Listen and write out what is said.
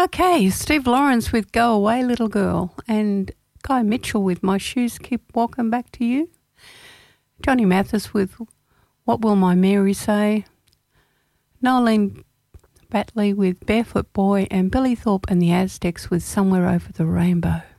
Okay, Steve Lawrence with Go Away Little Girl, and Guy Mitchell with My Shoes Keep Walking Back to You. Johnny Mathis with What Will My Mary Say. Nolene Batley with Barefoot Boy, and Billy Thorpe and the Aztecs with Somewhere Over the Rainbow.